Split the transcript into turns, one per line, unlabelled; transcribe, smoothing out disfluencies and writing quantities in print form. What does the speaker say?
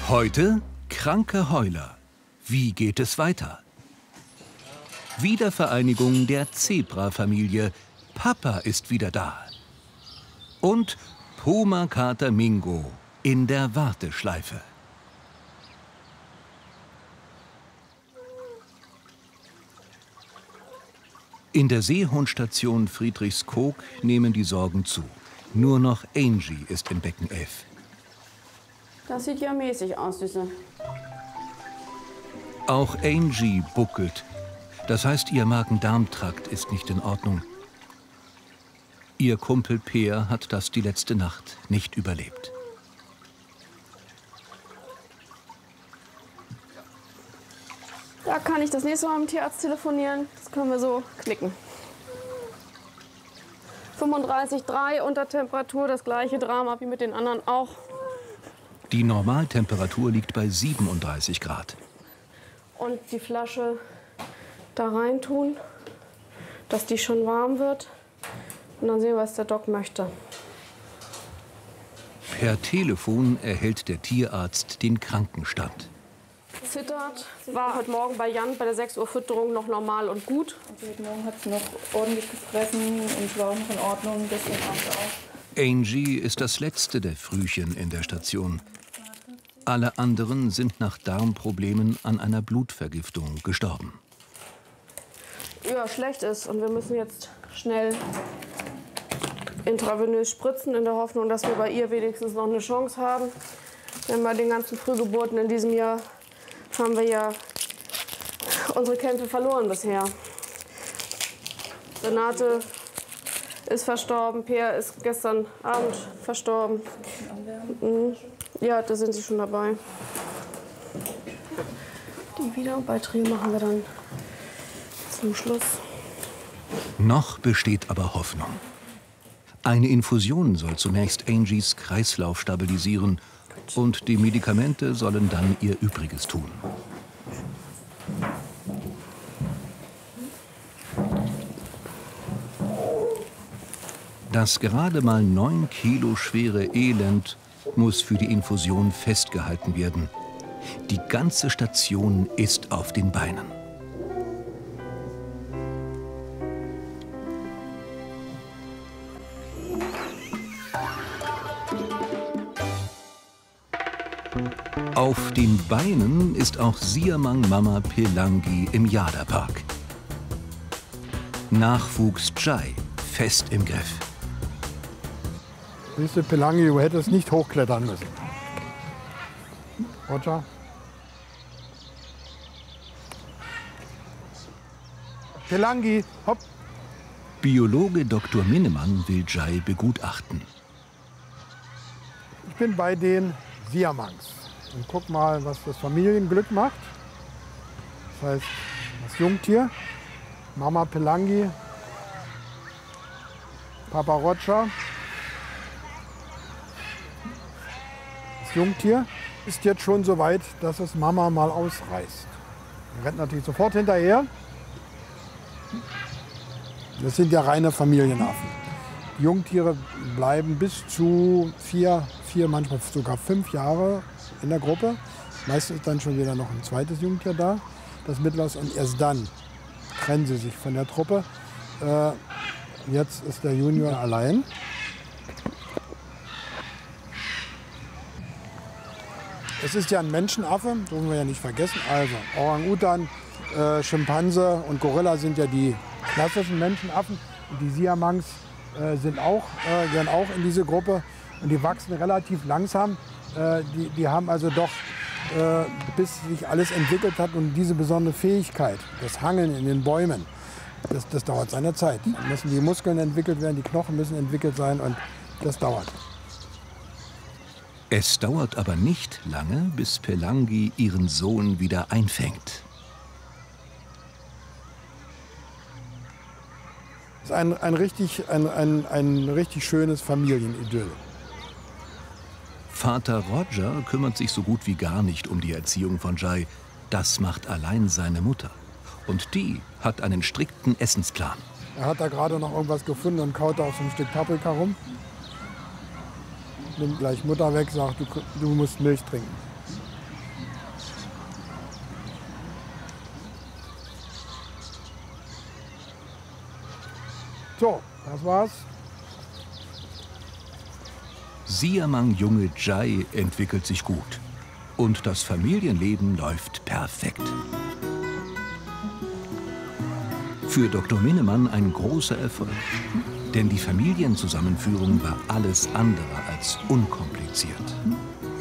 Heute kranke Heuler. Wie geht es weiter? Wiedervereinigung der Zebra-Familie. Papa ist wieder da. Und Puma-Kater Mingo in der Warteschleife. In der Seehundstation Friedrichskoog nehmen die Sorgen zu. Nur noch Angie ist im Becken 11.
Das sieht ja mäßig aus, Süße.
Auch Angie buckelt. Das heißt, ihr Magen-Darm-Trakt ist nicht in Ordnung. Ihr Kumpel Peer hat das die letzte Nacht nicht überlebt.
Da kann ich das nächste Mal mit dem Tierarzt telefonieren. Das können wir so knicken. 35,3 Untertemperatur, das gleiche Drama wie mit den anderen auch.
Die Normaltemperatur liegt bei 37 Grad.
Und die Flasche da rein tun, dass die schon warm wird. Und dann sehen wir, was der Doc möchte.
Per Telefon erhält der Tierarzt den Krankenstand.
Zittert, war heute Morgen bei Jan bei der 6 Uhr Fütterung noch normal und gut.
Also heute Morgen hat sie noch ordentlich gefressen und war auch noch in Ordnung, gestern Abend auch.
Angie ist das letzte der Frühchen in der Station. Alle anderen sind nach Darmproblemen an einer Blutvergiftung gestorben.
Ja, schlecht ist und wir müssen jetzt schnell intravenös spritzen, in der Hoffnung, dass wir bei ihr wenigstens noch eine Chance haben. Denn bei den ganzen Frühgeburten in diesem Jahr haben wir ja unsere Kämpfe verloren bisher. Renate ist verstorben, Peer ist gestern Abend verstorben. Ja, da sind sie schon dabei. Die Wiederbeiträge machen wir dann zum Schluss.
Noch besteht aber Hoffnung. Eine Infusion soll zunächst Angies Kreislauf stabilisieren und die Medikamente sollen dann ihr Übriges tun. Das gerade mal 9 Kilo schwere Elend muss für die Infusion festgehalten werden. Die ganze Station ist auf den Beinen. Auf den Beinen ist auch Siamang-Mama Pelangi im Jada-Park. Nachwuchs Jai fest im Griff.
Siehst du, Pelangi, du hättest nicht hochklettern müssen. Roger? Pelangi, hopp!
Biologe Dr. Minnemann will Jai begutachten.
Ich bin bei den Siamangs. Und guck mal, was das Familienglück macht. Das heißt, das Jungtier, Mama Pelangi, Papa Roger. Das Jungtier ist jetzt schon so weit, dass es Mama mal ausreißt. Er rennt natürlich sofort hinterher. Das sind ja reine Familienaffen. Die Jungtiere bleiben bis zu 4, manchmal sogar 5 Jahre in der Gruppe. Meistens ist dann schon wieder noch ein zweites Jungtier da, das Mittlers, und erst dann trennen sie sich von der Truppe. Jetzt ist der Junior allein. Es ist ja ein Menschenaffe, dürfen wir ja nicht vergessen. Also Orang-Utan, Schimpanse und Gorilla sind ja die klassischen Menschenaffen. Und die Siamangs gehören auch in diese Gruppe. Und die wachsen relativ langsam. Die haben also doch, bis sich alles entwickelt hat, und diese besondere Fähigkeit, das Hangeln in den Bäumen, das dauert seine Zeit. Dann müssen die Muskeln entwickelt werden, die Knochen müssen entwickelt sein, und das dauert.
Es dauert aber nicht lange, bis Pelangi ihren Sohn wieder einfängt.
Es ist ein richtig schönes Familienidyll.
Vater Roger kümmert sich so gut wie gar nicht um die Erziehung von Jai. Das macht allein seine Mutter. Und die hat einen strikten Essensplan.
Er hat da gerade noch irgendwas gefunden und kaut da auf so ein Stück Paprika rum. Nimmt gleich Mutter weg, sagt, du musst Milch trinken. So, das war's.
Siamang-Junge Jai entwickelt sich gut. Und das Familienleben läuft perfekt. Für Dr. Minnemann ein großer Erfolg. Denn die Familienzusammenführung war alles andere als unkompliziert.